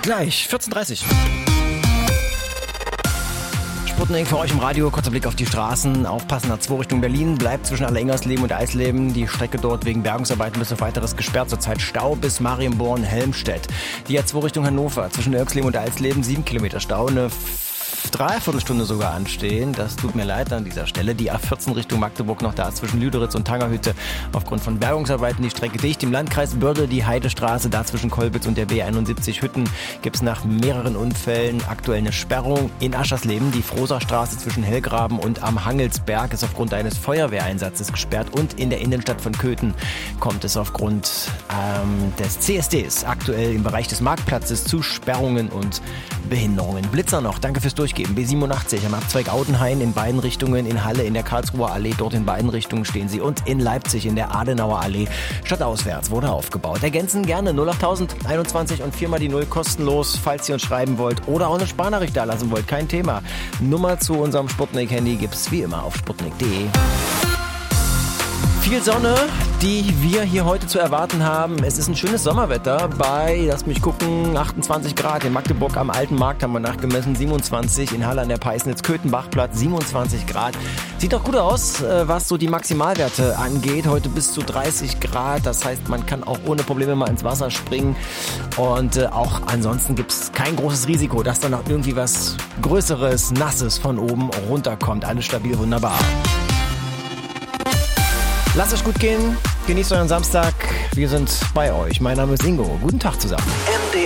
gleich 14:30 Uhr. Sputnik für euch im Radio, kurzer Blick auf die Straßen. Aufpassen, A2 Richtung Berlin, bleibt zwischen Allerengersleben und Eisleben. Die Strecke dort wegen Bergungsarbeiten bis auf weiteres gesperrt. Zurzeit Stau bis Marienborn-Helmstedt. Die A2 Richtung Hannover, zwischen Irxleben und Eisleben 7 Kilometer Stau. Eine Dreiviertelstunde sogar anstehen. Das tut mir leid an dieser Stelle. Die A14 Richtung Magdeburg noch da zwischen Lüderitz und Tangerhütte. Aufgrund von Bergungsarbeiten die Strecke dicht. Im Landkreis Börde die Heidestraße, da zwischen Kolbitz und der B71 Hütten gibt es nach mehreren Unfällen aktuell eine Sperrung. In Aschersleben die Frohserstraße zwischen Hellgraben und am Hangelsberg ist aufgrund eines Feuerwehreinsatzes gesperrt. Und in der Innenstadt von Köthen kommt es aufgrund des CSDs aktuell im Bereich des Marktplatzes zu Sperrungen und Behinderungen. Blitzer noch, danke fürs Durchgeben. B87 am Abzweig Audenhain in beiden Richtungen, in Halle in der Karlsruher Allee, dort in beiden Richtungen stehen sie. Und in Leipzig in der Adenauer Allee, stadtauswärts wurde aufgebaut. Ergänzen gerne 08021 und 4 mal die 0 kostenlos, falls ihr uns schreiben wollt oder auch eine Sprachnachricht da lassen wollt, kein Thema. Nummer zu unserem Sputnik-Handy gibt's wie immer auf sputnik.de. Viel Sonne, die wir hier heute zu erwarten haben. Es ist ein schönes Sommerwetter bei, lasst mich gucken, 28 Grad. In Magdeburg am Alten Markt haben wir nachgemessen, 27. In Halle an der Peisnitz, Köthenbachplatz, 27 Grad. Sieht doch gut aus, was so die Maximalwerte angeht. Heute bis zu 30 Grad. Das heißt, man kann auch ohne Probleme mal ins Wasser springen. Und auch ansonsten gibt es kein großes Risiko, dass dann noch irgendwie was Größeres, Nasses von oben runterkommt. Alles stabil, wunderbar. Lasst es gut gehen, genießt euren Samstag, wir sind bei euch. Mein Name ist Ingo, guten Tag zusammen. MDR